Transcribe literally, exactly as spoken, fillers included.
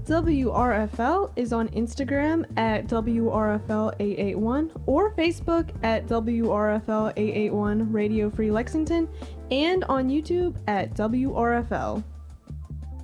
W R F L is on Instagram at W R F L eight eight one or Facebook at W R F L eight eight one Radio Free Lexington and on YouTube at W R F L.